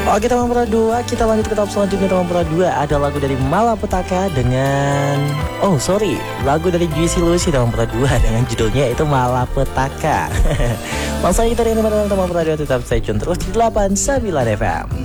Oke teman Pura 2, kita lanjut ke tahap selanjutnya teman Pura 2. Ada lagu dari Malapetaka dengan lagu dari Juicy Lucy teman Pura 2 dengan judulnya itu Malapetaka. Langsung kita rindu teman Pura 2, tetap stay tune terus di 89 FM.